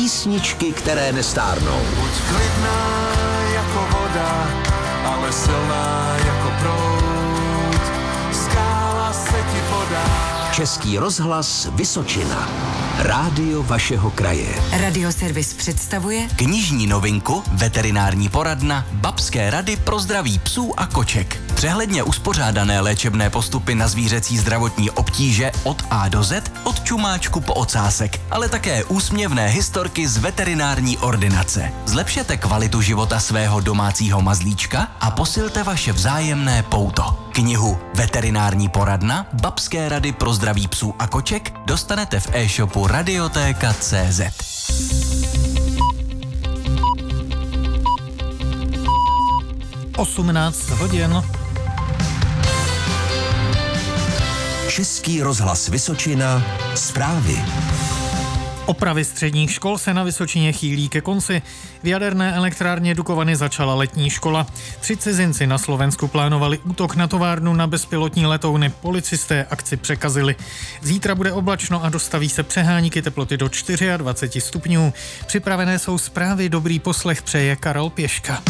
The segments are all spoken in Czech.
Písničky, které nestárnou. Buď klidná jako voda, ale silná jako proud. Skála se ti podá. Český rozhlas Vysočina. Rádio vašeho kraje. Radioservis představuje knižní novinku, veterinární poradna, babské rady pro zdraví psů a koček. Přehledně uspořádané léčebné postupy na zvířecí zdravotní obtíže od A do Z, od čumáčku po ocásek, ale také úsměvné historky z veterinární ordinace. Zlepšete kvalitu života svého domácího mazlíčka a posilte vaše vzájemné pouto. Knihu Veterinární poradna, babské rady pro zdraví psů a koček dostanete v e-shopu Radiotéka.cz. (18 hodin). Český rozhlas Vysočina. Zprávy. Opravy středních škol se na Vysočině chýlí ke konci. V jaderné elektrárně Dukovany začala letní škola. 3 cizinci na Slovensku plánovali útok na továrnu na bezpilotní letouny. Policisté akci překazili. Zítra bude oblačno a dostaví se přeháníky, teploty do 24 stupňů. Připravené jsou zprávy, dobrý poslech přeje Karel Pěška.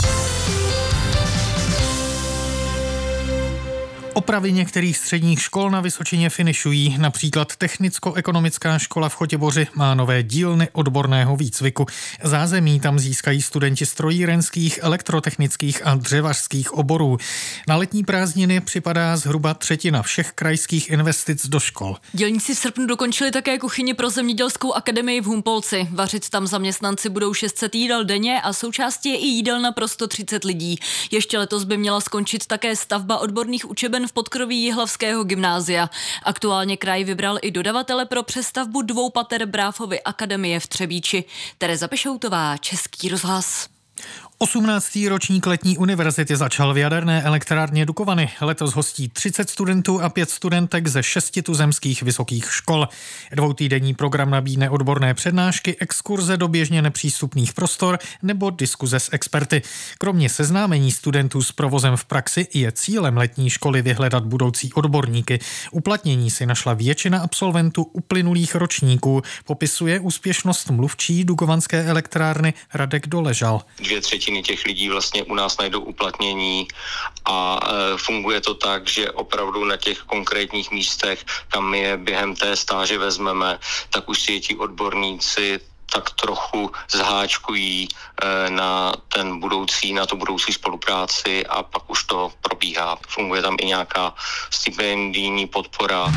Opravy některých středních škol na Vysočině finišují. Například Technicko-ekonomická škola v Chotěboři má nové dílny odborného výcviku. Zázemí tam získají studenti strojírenských, elektrotechnických a dřevařských oborů. Na letní prázdniny připadá zhruba 1/3 všech krajských investic do škol. Dělníci v srpnu dokončili také kuchyni pro zemědělskou akademii v Humpolci. Vařit tam zaměstnanci budou 600 jídel denně a součástí je i jídelna pro 130 lidí. Ještě letos by měla skončit také stavba odborných učeben v podkroví Jihlavského gymnázia. Aktuálně kraj vybral i dodavatele pro přestavbu 2 pater Bráfovy akademie v Třebíči. Tereza Pešoutová, Český rozhlas. 18. ročník letní univerzity začal v jaderné elektrárně Dukovany. Letos hostí 30 studentů a 5 studentek ze 6 tuzemských vysokých škol. 2týdenní program nabídne odborné přednášky, exkurze do běžně nepřístupných prostor nebo diskuze s experty. Kromě seznámení studentů s provozem v praxi je cílem letní školy vyhledat budoucí odborníky. Uplatnění si našla většina absolventů uplynulých ročníků, popisuje úspěšnost mluvčí dukovanské elektrárny Radek Doležal. 2/3 těch lidí vlastně u nás najdou uplatnění a funguje to tak, že opravdu na těch konkrétních místech, kam je během té stáže vezmeme, tak už si ti odborníci tak trochu zháčkují na tu budoucí spolupráci a pak už to probíhá. Funguje tam i nějaká stipendijní podpora.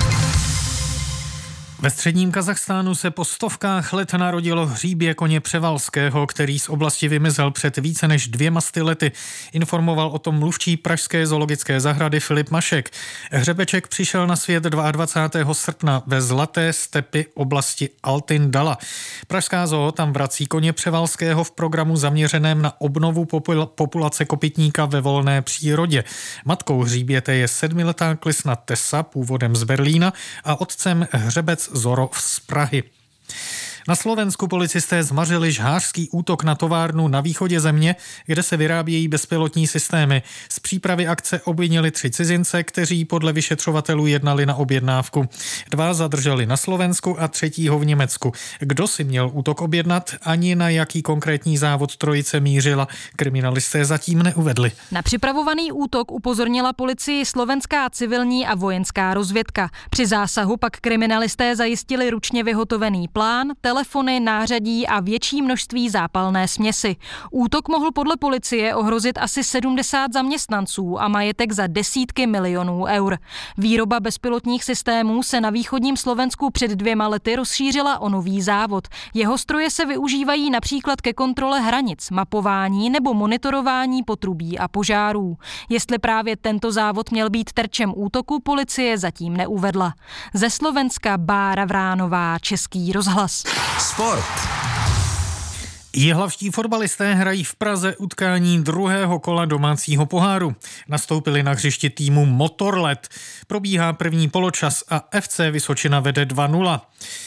Ve středním Kazachstánu se po stovkách let narodilo hříbě koně Převalského, který z oblasti vymizel před více než 200 lety. Informoval o tom mluvčí pražské zoologické zahrady Filip Mašek. Hřebeček přišel na svět 22. srpna ve Zlaté stepi oblasti Altyn-Dala. Pražská zoo tam vrací koně Převalského v programu zaměřeném na obnovu populace kopytníka ve volné přírodě. Matkou hříběte je 7letá klisna Tessa, původem z Berlína, a otcem hřebec Zoro z Prahy. Na Slovensku policisté zmařili žhářský útok na továrnu na východě země, kde se vyrábějí bezpilotní systémy. Z přípravy akce obvinili 3 cizince, kteří podle vyšetřovatelů jednali na objednávku. 2 zadrželi na Slovensku a 3. v Německu. Kdo si měl útok objednat, ani na jaký konkrétní závod trojice mířila, kriminalisté zatím neuvedli. Na připravovaný útok upozornila policii slovenská civilní a vojenská rozvědka. Při zásahu pak kriminalisté zajistili ručně vyhotovený plán, telefony, nářadí a větší množství zápalné směsi. Útok mohl podle policie ohrozit asi 70 zaměstnanců a majetek za desítky milionů eur. Výroba bezpilotních systémů se na východním Slovensku před 2 lety rozšířila o nový závod. Jeho stroje se využívají například ke kontrole hranic, mapování nebo monitorování potrubí a požárů. Jestli právě tento závod měl být terčem útoku, policie zatím neuvedla. Ze Slovenska Bára Vránová, Český rozhlas. Sport. Jihlavští fotbalisté hrají v Praze utkání 2. kola domácího poháru. Nastoupili na hřišti týmu Motorlet. Probíhá první poločas a FC Vysočina vede 2-0.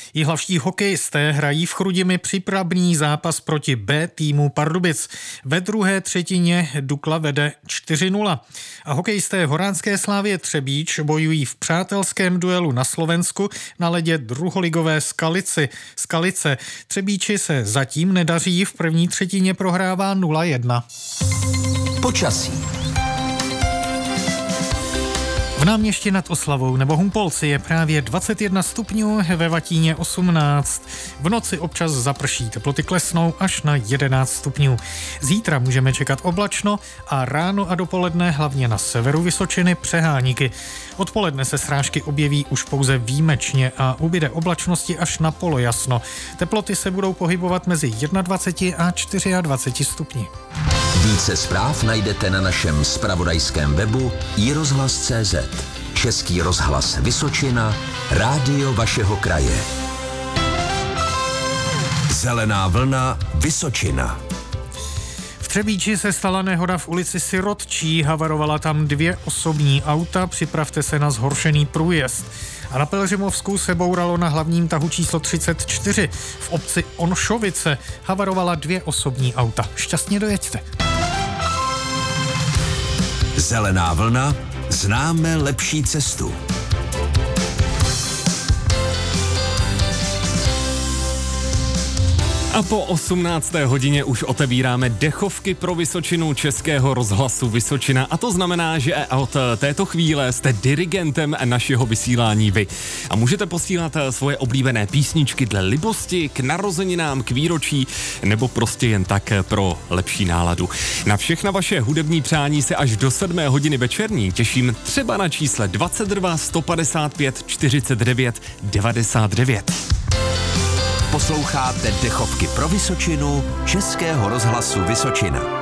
Jihlavští hokejisté hrají v Chrudimi přípravný zápas proti B týmu Pardubic. Ve druhé třetině Dukla vede 4-0. A hokejisté Horánské Slávie Třebíč bojují v přátelském duelu na Slovensku na ledě druholigové Skalice. Třebíči se zatím nedaří, v první třetině prohrává 0-1. Počasí. V Náměšti nad Oslavou nebo Humpolci je právě 21 stupňů, ve Vatíně 18. V noci občas zaprší, teploty klesnou až na 11 stupňů. Zítra můžeme čekat oblačno a ráno a dopoledne hlavně na severu Vysočiny přeháníky. Odpoledne se srážky objeví už pouze výjimečně a ubyde oblačnosti až na polojasno. Teploty se budou pohybovat mezi 21 a 24 stupni. Více zpráv najdete na našem zpravodajském webu iRozhlas.cz. Český rozhlas Vysočina, rádio vašeho kraje. Zelená vlna Vysočina. V Třebíči se stala nehoda v ulici Sirotčí, havarovala tam 2 osobní auta, připravte se na zhoršený průjezd. A na Pelřimovsku se bouralo na hlavním tahu číslo 34. V obci Onšovice havarovala 2 osobní auta. Šťastně dojeďte. Zelená vlna, známe lepší cestu. A po 18. hodině už otevíráme dechovky pro Vysočinu Českého rozhlasu Vysočina. A to znamená, že od této chvíle jste dirigentem našeho vysílání vy. A můžete posílat svoje oblíbené písničky dle libosti, k narozeninám, k výročí, nebo prostě jen tak pro lepší náladu. Na všechna vaše hudební přání se až do 7. hodiny večerní těším třeba na čísle 22 155 49 99. Posloucháte dechovky pro Vysočinu Českého rozhlasu Vysočina.